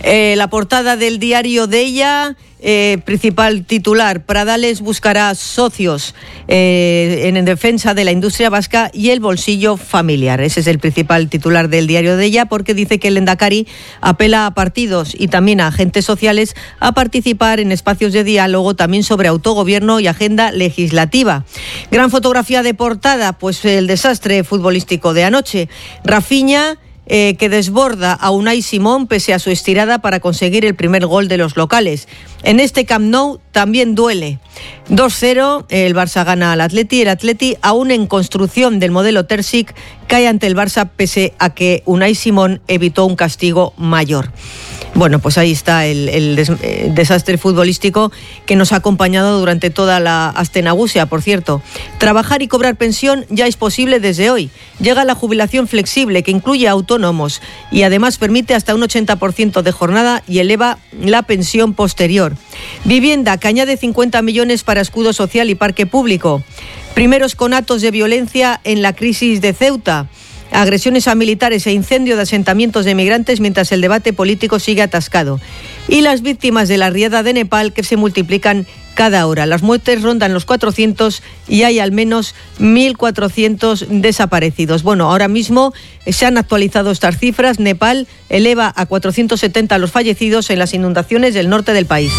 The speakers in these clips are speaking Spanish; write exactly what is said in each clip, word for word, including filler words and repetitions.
Eh, la portada del diario Deia, eh, principal titular: Pradales buscará socios eh, en, en defensa de la industria vasca y el bolsillo familiar. Ese es el principal titular del diario Deia, porque dice que el Lehendakari apela a partidos y también a agentes sociales a participar en espacios de diálogo también sobre autogobierno y agenda legislativa. Gran fotografía de portada, pues el desastre futbolístico de anoche. Rafinha, Eh, que desborda a Unai Simón pese a su estirada para conseguir el primer gol de los locales. En este Camp Nou también duele. dos cero, el Barça gana al Atleti. El Atleti, aún en construcción del modelo Terzic, cae ante el Barça pese a que Unai Simón evitó un castigo mayor. Bueno, pues ahí está el, el, des, el desastre futbolístico que nos ha acompañado durante toda la Astenagusia, por cierto. Trabajar y cobrar pensión ya es posible desde hoy. Llega la jubilación flexible, que incluye a autónomos y además permite hasta un ochenta por ciento de jornada y eleva la pensión posterior. Vivienda, que añade cincuenta millones para escudo social y parque público. Primeros conatos de violencia en la crisis de Ceuta. Agresiones a militares e incendio de asentamientos de migrantes mientras el debate político sigue atascado. Y las víctimas de la riada de Nepal, que se multiplican cada hora. Las muertes rondan los cuatrocientos y hay al menos mil cuatrocientos desaparecidos. Bueno, ahora mismo se han actualizado estas cifras. Nepal eleva a cuatrocientos setenta los fallecidos en las inundaciones del norte del país.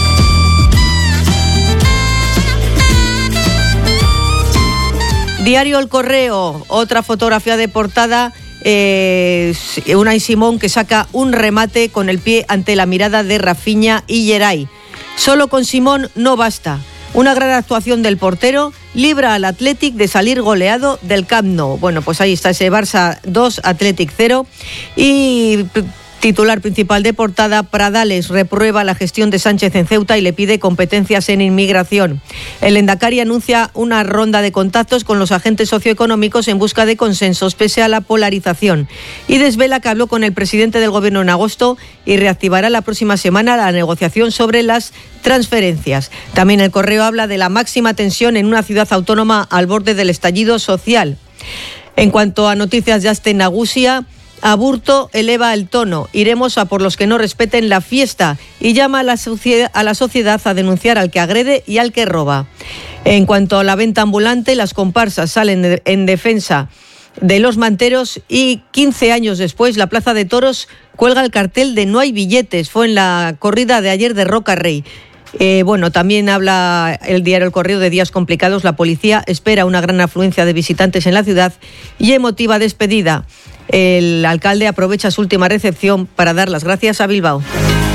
Diario El Correo, otra fotografía de portada, eh, Unai Simón, que saca un remate con el pie ante la mirada de Rafinha y Geray. Solo con Simón no basta. Una gran actuación del portero libra al Athletic de salir goleado del Camp Nou. Bueno, pues ahí está ese Barça dos, Athletic cero. Y titular principal de portada: Pradales reprueba la gestión de Sánchez en Ceuta y le pide competencias en inmigración. El Lehendakari anuncia una ronda de contactos con los agentes socioeconómicos en busca de consensos pese a la polarización, y desvela que habló con el presidente del gobierno en agosto y reactivará la próxima semana la negociación sobre las transferencias. También El Correo habla de la máxima tensión en una ciudad autónoma al borde del estallido social. En cuanto a noticias de Astenagusia, Aburto eleva el tono: iremos a por los que no respeten la fiesta, y llama a la, sociedad, a la sociedad a denunciar al que agrede y al que roba. En cuanto a la venta ambulante, las comparsas salen de, en defensa de los manteros, y quince años después la Plaza de Toros cuelga el cartel de no hay billetes. Fue en la corrida de ayer de Roca Rey. Eh, bueno, también habla el diario El Correo de días complicados. La policía espera una gran afluencia de visitantes en la ciudad y emotiva despedida. El alcalde aprovecha su última recepción para dar las gracias a Bilbao.